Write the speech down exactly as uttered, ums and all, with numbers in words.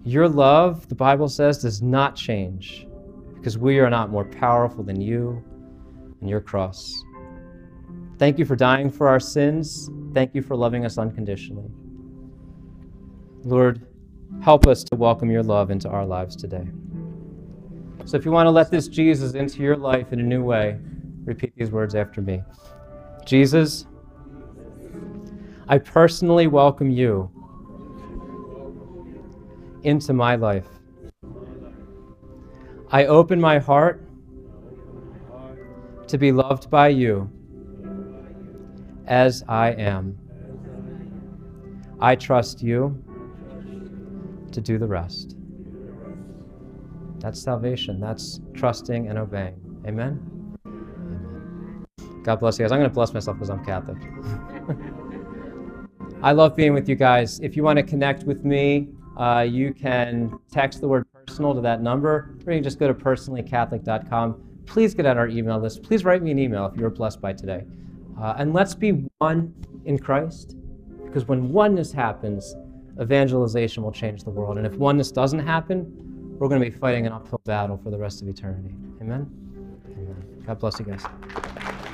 Your love, the Bible says, does not change because we are not more powerful than you and your cross. Thank you for dying for our sins. Thank you for loving us unconditionally. Lord, help us to welcome your love into our lives today. So if you want to let this Jesus into your life in a new way, repeat these words after me. Jesus, I personally welcome you into my life. I open my heart to be loved by you as I am. I trust you to do the rest. That's salvation. That's trusting and obeying. Amen? Amen. God bless you guys. I'm going to bless myself because I'm Catholic. I love being with you guys. If you want to connect with me, uh, you can text the word personal to that number, or you can just go to personally catholic dot com. Please get on our email list. Please write me an email if you were blessed by today. Uh, and let's be one in Christ, because when oneness happens, evangelization will change the world. And if oneness doesn't happen, we're going to be fighting an uphill battle for the rest of eternity. Amen? Amen. God bless you guys.